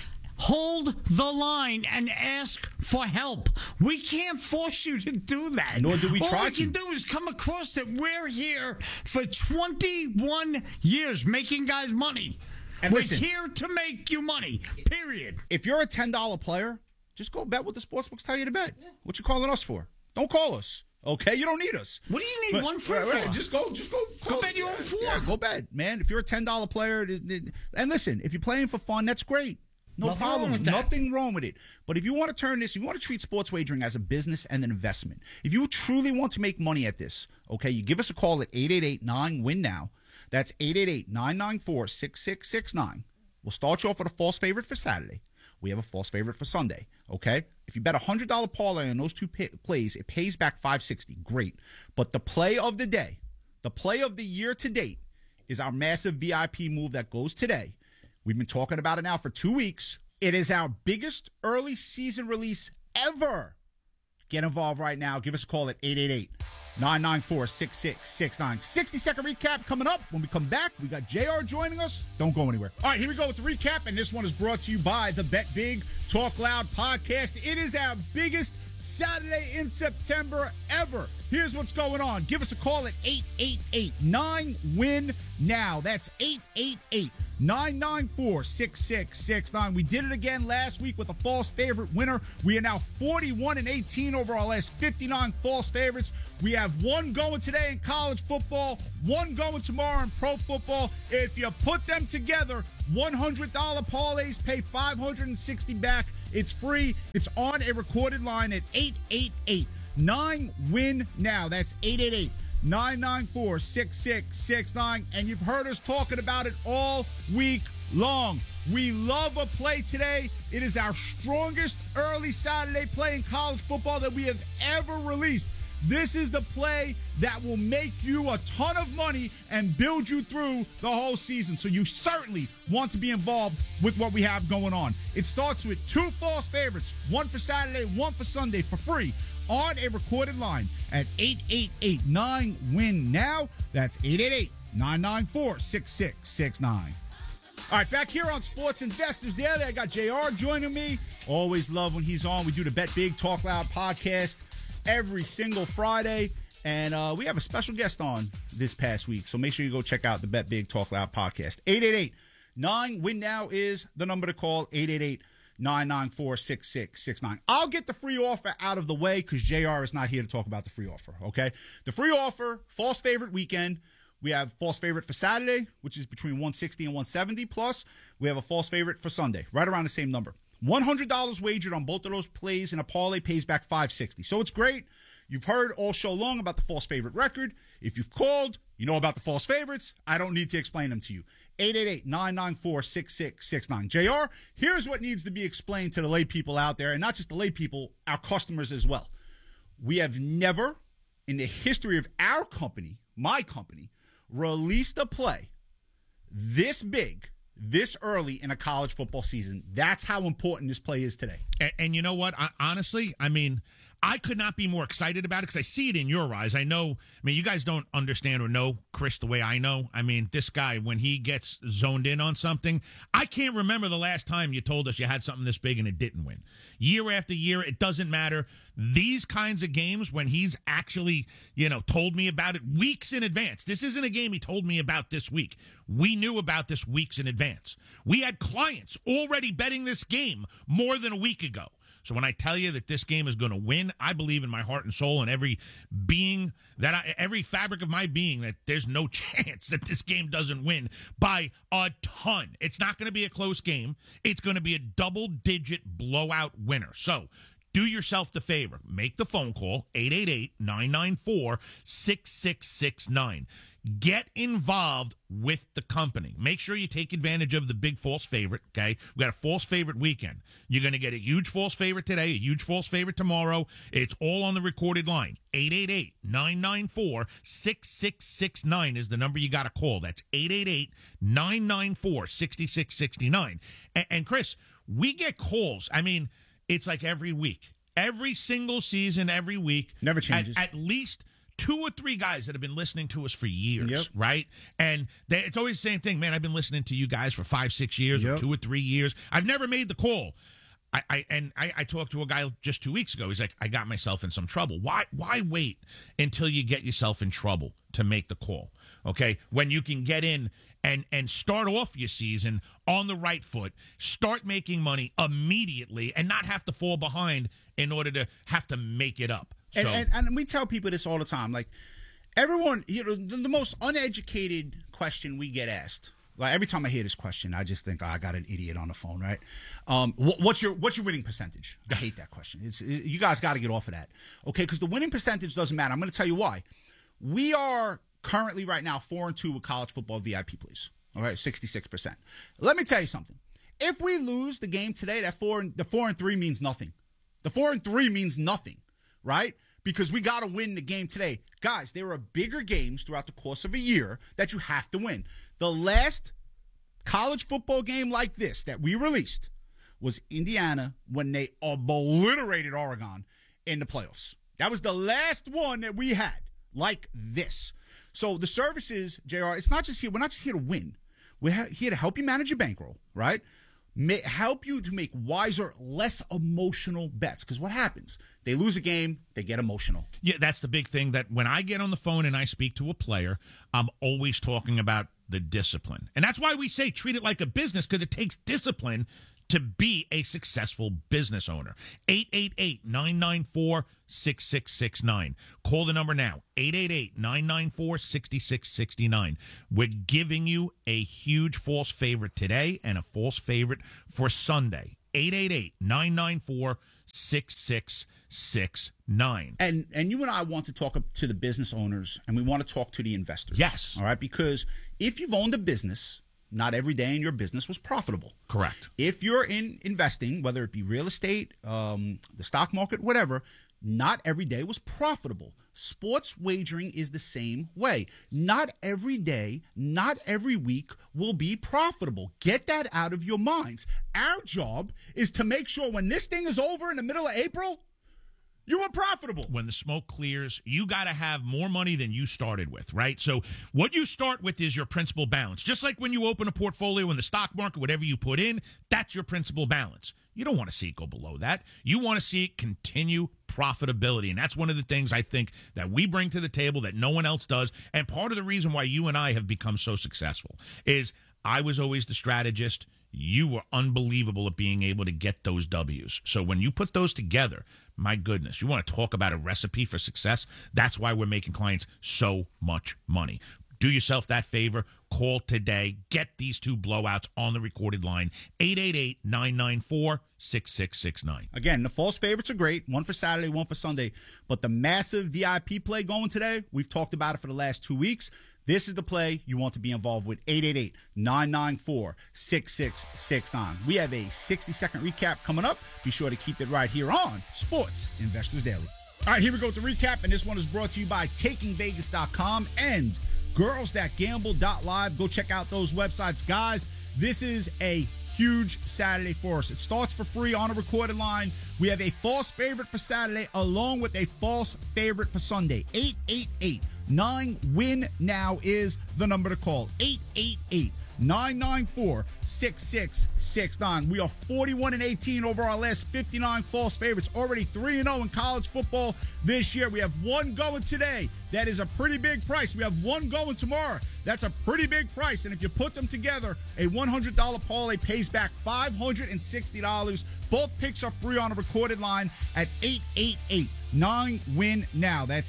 hold the line and ask for help. We can't force you to do that. Nor do we try to. All we can do is come across that we're here for 21 years making guys money. And we're here to make you money, period. If you're a $10 player, just go bet what the sportsbooks tell you to bet. Yeah. What you calling us for? Don't call us, okay? You don't need us. What do you need one for? Right. Just go bet your own for. Yeah, go bet, man. If you're a $10 player, and listen, if you're playing for fun, that's great. No problem. Nothing wrong with it. But if you want to turn this, if you want to treat sports wagering as a business and an investment, if you truly want to make money at this, okay, you give us a call at 888-9-WIN-NOW. That's 888-994-6669. We'll start you off with a false favorite for Saturday. We have a false favorite for Sunday, okay? If you bet $100 parlay on those two plays, it pays back $560. Great. But the play of the day, the play of the year to date, is our massive VIP move that goes today. We've been talking about it now for 2 weeks. It is our biggest early season release ever. Get involved right now. Give us a call at 888-994-6669. 60-second recap coming up. When we come back, we got JR joining us. Don't go anywhere. All right, here we go with the recap, and this one is brought to you by the Bet Big, Talk Loud podcast. It is our biggest Saturday in September ever. Here's what's going on. Give us a call at 888-9-WIN-NOW. That's 888-994-6669. We did it again last week with a false favorite winner. We are now 41-18 over our last 59 false favorites. We have one going today in college football, one going tomorrow in pro football. If you put them together, $100 parlays pay $560 back. It's free. It's on a recorded line at 888-9-WIN-NOW. That's 888-994-6669. And you've heard us talking about it all week long. We love a play today. It is our strongest early Saturday play in college football that we have ever released. This is the play that will make you a ton of money and build you through the whole season. So you certainly want to be involved with what we have going on. It starts with 2 false favorites, one for Saturday, one for Sunday, for free on a recorded line at 888-9-WIN-NOW. That's 888-994-6669. All right, back here on Sports Investors Daily, I got JR joining me. Always love when he's on. We do the Bet Big, Talk Loud podcast every single Friday. And we have a special guest on this past week. So make sure you go check out the Bet Big, Talk Loud podcast. 888-9-WIN-NOW is the number to call. 888-994-6669. I'll get the free offer out of the way because JR is not here to talk about the free offer, okay? The free offer, false favorite weekend. We have false favorite for Saturday, which is between 160 and 170. Plus, we have a false favorite for Sunday, right around the same number. $100 wagered on both of those plays, and a parlay pays back $560. So it's great. You've heard all show long about the false favorite record. If you've called, you know about the false favorites. I don't need to explain them to you. 888-994-6669. JR, here's what needs to be explained to the lay people out there, and not just the lay people, our customers as well. We have never, in the history of our company, my company, released a play this big, this early in a college football season. That's how important this play is today. And you know what? Honestly, I mean, I could not be more excited about it because I see it in your eyes. I know, you guys don't understand or know Chris the way I know. I mean, this guy, when he gets zoned in on something, I can't remember the last time you told us you had something this big and it didn't win. Year after year, it doesn't matter. These kinds of games, when he's actually, told me about it weeks in advance. This isn't a game he told me about this week. We knew about this weeks in advance. We had clients already betting this game more than a week ago. So when I tell you that this game is going to win, I believe in my heart and soul and every fabric of my being that there's no chance that this game doesn't win by a ton. It's not going to be a close game. It's going to be a double-digit blowout winner. So do yourself the favor. Make the phone call, 888-994-6669. Get involved with the company. Make sure you take advantage of the big false favorite, okay? We got a false favorite weekend. You're going to get a huge false favorite today, a huge false favorite tomorrow. It's all on the recorded line. 888-994-6669 is the number you got to call. That's 888-994-6669. And Chris, we get calls. It's like every week. Every single season, every week. Never changes. At least 2 or 3 guys that have been listening to us for years, right? And it's always the same thing, man. I've been listening to you guys for 5-6 years or 2 or 3 years. I've never made the call. I talked to a guy just 2 weeks ago. He's like, I got myself in some trouble. Why wait until you get yourself in trouble to make the call? Okay, when you can get in and start off your season on the right foot, start making money immediately, and not have to fall behind in order to have to make it up. So, and we tell people this all the time. Like, everyone, the most uneducated question we get asked. Like, every time I hear this question, I just think, I got an idiot on the phone, right? What's your winning percentage? I hate that question. You guys got to get off of that, okay? Because the winning percentage doesn't matter. I'm going to tell you why. We are currently right now 4-2 with college football VIP plays. All right, 66%. Let me tell you something. If we lose the game today, the 4-3 means nothing. The 4-3 means nothing, right? Because we got to win the game today. Guys, there are bigger games throughout the course of a year that you have to win. The last college football game like this that we released was Indiana when they obliterated Oregon in the playoffs. That was the last one that we had like this. So the services, JR, it's not just here. We're not just here to win. We're here to help you manage your bankroll, right? Help you to make wiser, less emotional bets. Because what happens? They lose a game, they get emotional. Yeah, that's the big thing, that when I get on the phone and I speak to a player, I'm always talking about the discipline. And that's why we say treat it like a business, because it takes discipline to be a successful business owner. 888-994-6669. Call the number now, 888-994-6669. We're giving you a huge false favorite today and a false favorite for Sunday. 888-994-6669. And you and I want to talk to the business owners, and we want to talk to the investors. Yes. All right, because if you've owned a business, not every day in your business was profitable. Correct. If you're in investing, whether it be real estate, the stock market, whatever, not every day was profitable. Sports wagering is the same way. Not every day, not every week will be profitable. Get that out of your minds. Our job is to make sure when this thing is over in the middle of April, you were profitable. When the smoke clears, you got to have more money than you started with, right? So what you start with is your principal balance. Just like when you open a portfolio in the stock market, whatever you put in, that's your principal balance. You don't want to see it go below that. You want to see it continue profitability. And that's one of the things I think that we bring to the table that no one else does. And part of the reason why you and I have become so successful is I was always the strategist. You were unbelievable at being able to get those W's. So when you put those together, my goodness, you want to talk about a recipe for success? That's why we're making clients so much money. Do yourself that favor. Call today. Get these two blowouts on the recorded line. 888-994-6669. Again, the false favorites are great. One for Saturday, one for Sunday. But the massive VIP play going today, we've talked about it for the last 2 weeks. This is the play you want to be involved with. 888-994-6669. We have a 60-second recap coming up. Be sure to keep it right here on Sports Investors Daily. All right, here we go with the recap, and this one is brought to you by TakingVegas.com and GirlsThatGamble.live. Go check out those websites. Guys, this is a huge Saturday for us. It starts for free on a recorded line. We have a false favorite for Saturday along with a false favorite for Sunday. 888-9-WIN now is the number to call. 888-994-6669. We are 41-18 over our last 59 false favorites. Already 3-0 in college football this year. We have one going today. That is a pretty big price. We have one going tomorrow. That's a pretty big price. And if you put them together, a $100 parlay pays back $560. Both picks are free on a recorded line at 888-9-WIN now. That's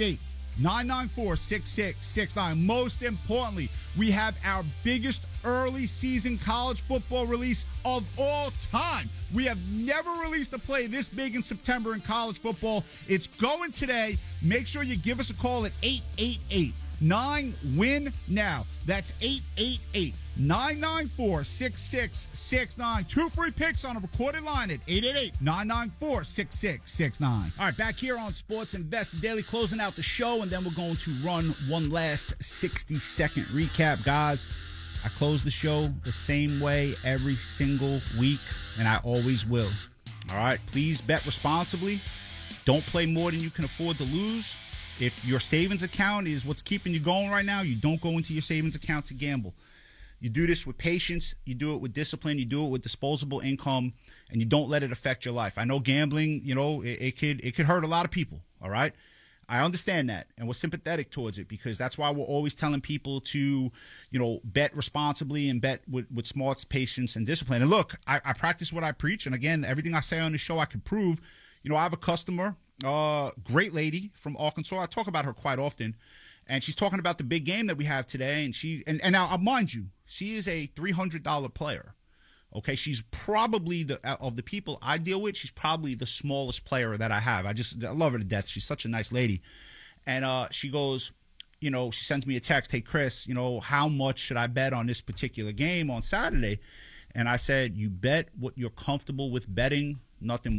888-994-6669. Most importantly, we have our biggest early season college football release of all time. We have never released a play this big in September in college football. It's going today. Make sure you give us a call at 888-9-WIN now. That's 888-994-6669. 2 free picks on a recorded line at 888-994-6669. All right, back here on Sports Investor Daily, closing out the show, and then we're going to run one last 60-second recap. Guys, I close the show the same way every single week, and I always will. All right, please bet responsibly. Don't play more than you can afford to lose. If your savings account is what's keeping you going right now, you don't go into your savings account to gamble. You do this with patience. You do it with discipline. You do it with disposable income, and you don't let it affect your life. I know gambling, it could hurt a lot of people, all right? I understand that, and we're sympathetic towards it because that's why we're always telling people to, bet responsibly and bet with smarts, patience, and discipline. And look, I practice what I preach, and again, everything I say on the show I can prove. I have a customer, great lady from Arkansas. I talk about her quite often, and she's talking about the big game that we have today. And now, mind you, she is a $300 player. Okay, she's probably of the people I deal with, she's probably the smallest player that I have. I love her to death. She's such a nice lady. And she goes, she sends me a text, hey, Chris, how much should I bet on this particular game on Saturday? And I said, you bet what you're comfortable with betting, nothing more.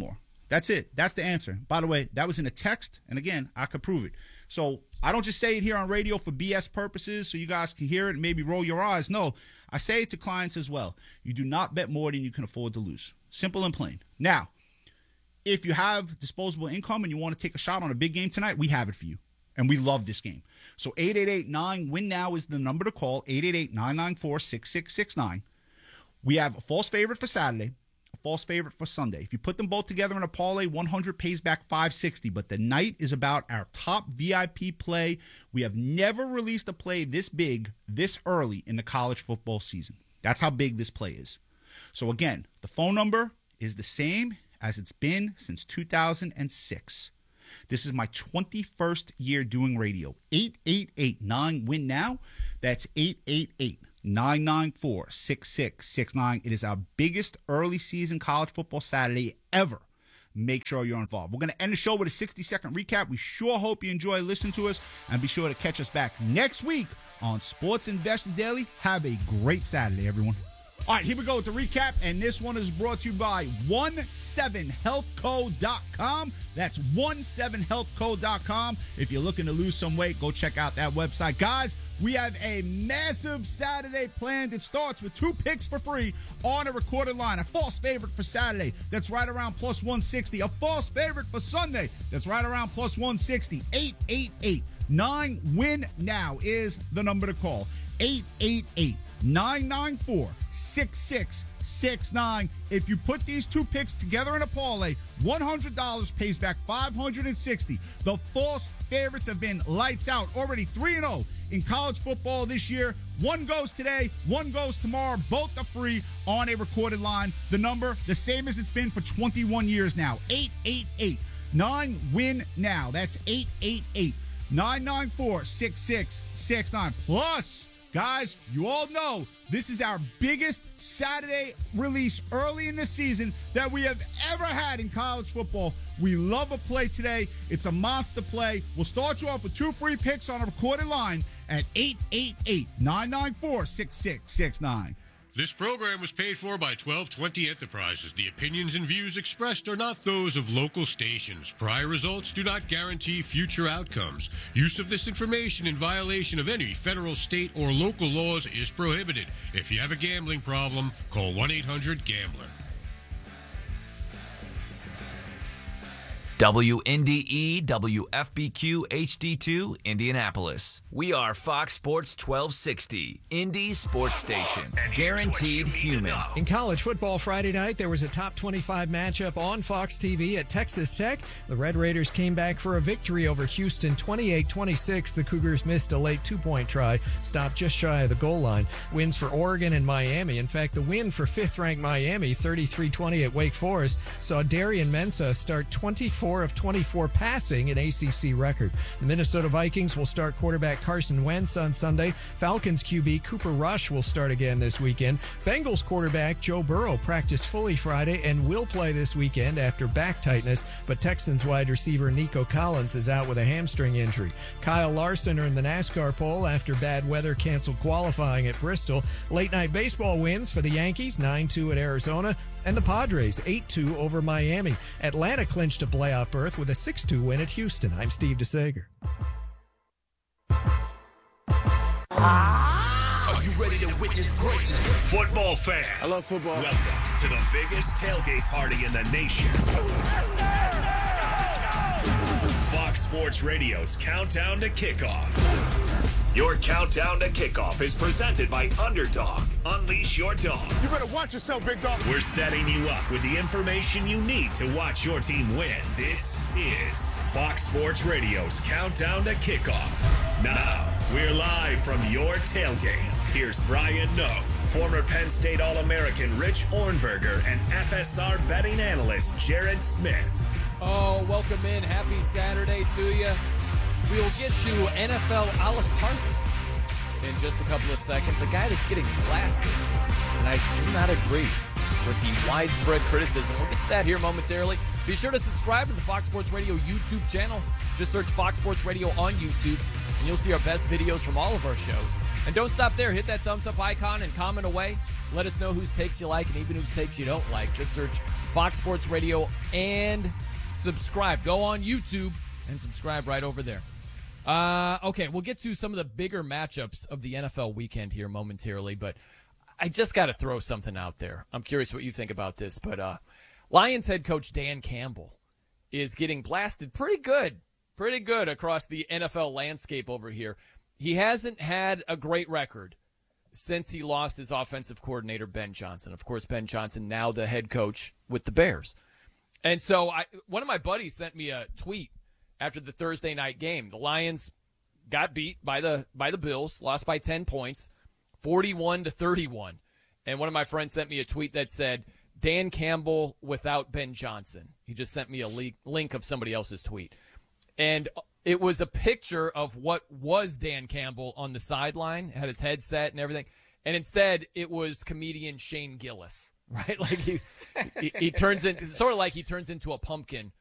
That's it. That's the answer. By the way, that was in a text, and again, I could prove it. So I don't just say it here on radio for BS purposes so you guys can hear it and maybe roll your eyes. No, I say it to clients as well. You do not bet more than you can afford to lose. Simple and plain. Now, if you have disposable income and you want to take a shot on a big game tonight, we have it for you. And we love this game. So 888-9-WIN-NOW is the number to call, 888-994-6669. We have a false favorite for Saturday, a false favorite for Sunday. If you put them both together in a parlay, 100 pays back 560. But the night is about our top VIP play. We have never released a play this big, this early in the college football season. That's how big this play is. So again, the phone number is the same as it's been since 2006. This is my 21st year doing radio. 888-9-WIN-NOW. That's 888-994-6669. It is our biggest early season college football Saturday ever. Make sure you're involved. We're going to end the show with a 60-second recap. We sure hope you enjoy listening to us, and be sure to catch us back next week on Sports Investors Daily. Have a great Saturday, everyone. All right, here we go with the recap, and this one is brought to you by 17healthco.com. That's 17healthco.com. If you're looking to lose some weight, go check out that website. Guys, we have a massive Saturday planned. It starts with 2 picks for free on a recorded line. A false favorite for Saturday, that's right around plus 160. A false favorite for Sunday, that's right around plus 160. 888-9-WIN-NOW is the number to call. 888-994-6669. If you put these 2 picks together in a parlay, $100 pays back $560. The false favorites have been lights out. Already 3-0 in college football this year. 1 goes today, 1 goes tomorrow. Both are free on a recorded line. The number, the same as it's been for 21 years now. 888-9-WIN-NOW. That's 888-994-6669. Plus, guys, you all know this is our biggest Saturday release early in the season that we have ever had in college football. We love a play today. It's a monster play. We'll start you off with 2 free picks on a recorded line at 888-994-6669. This program was paid for by 1220 Enterprises. The opinions and views expressed are not those of local stations. Prior results do not guarantee future outcomes. Use of this information in violation of any federal, state, or local laws is prohibited. If you have a gambling problem, call 1-800-GAMBLER. WNDE WFBQ HD2 Indianapolis. We are Fox Sports 1260, Indy Sports Station. Guaranteed human. In college football Friday night, there was a top 25 matchup on Fox TV at Texas Tech. The Red Raiders came back for a victory over Houston 28-26. The Cougars missed a late 2-point try, stopped just shy of the goal line. Wins for Oregon and Miami. In fact, the win for 5th-ranked Miami, 33-20 at Wake Forest, saw Darian Mensah start 24 of 24 passing, an ACC record. The Minnesota Vikings will start quarterback Carson Wentz on Sunday. Falcons QB Cooper Rush will start again this weekend. Bengals quarterback Joe Burrow practiced fully Friday and will play this weekend after back tightness, but Texans wide receiver Nico Collins is out with a hamstring injury. Kyle Larson earned the NASCAR pole after bad weather canceled qualifying at Bristol. Late night baseball wins for the Yankees, 9-2 at Arizona, and the Padres 8-2 over Miami. Atlanta clinched a playoff berth with a 6-2 win at Houston. I'm Steve DeSager. Are you ready to witness greatness? Football fans. I love football. Welcome to the biggest tailgate party in the nation. Fox Sports Radio's Countdown to Kickoff. Your Countdown to Kickoff is presented by Underdog. Unleash your dog. You better watch yourself, big dog. We're setting you up with the information you need to watch your team win. This is Fox Sports Radio's Countdown to Kickoff. Now, we're live from your tailgate. Here's Brian Noe, former Penn State All-American Rich Ornberger, and FSR betting analyst Jared Smith. Oh, welcome in. Happy Saturday to you. We will get to NFL a la carte in just a couple of seconds. A guy that's getting blasted, and I do not agree with the widespread criticism. We'll get to that here momentarily. Be sure to subscribe to the Fox Sports Radio YouTube channel. Just search Fox Sports Radio on YouTube. and you'll see our best videos from all of our shows. And don't stop there. Hit that thumbs up icon and comment away. Let us know whose takes you like and even whose takes you don't like. Just search Fox Sports Radio and subscribe. Go on YouTube and subscribe right over there. Okay, we'll get to some of the bigger matchups of the NFL weekend here momentarily, but I just got to throw something out there. I'm curious what you think about this, but Lions head coach Dan Campbell is getting blasted pretty good across the NFL landscape over here. He hasn't had a great record since he lost his offensive coordinator, Ben Johnson. Of course, Ben Johnson now the head coach with the Bears. And so one of my buddies sent me a tweet after the Thursday night game. The Lions got beat by the Bills, lost by 10 points, 41-31. And one of my friends sent me a tweet that said, Dan Campbell without Ben Johnson. He just sent me a link of somebody else's tweet. And it was a picture of what was Dan Campbell on the sideline, had his headset and everything. And instead, it was comedian Shane Gillis, right? Like he turns in, sort of like he turns into a pumpkin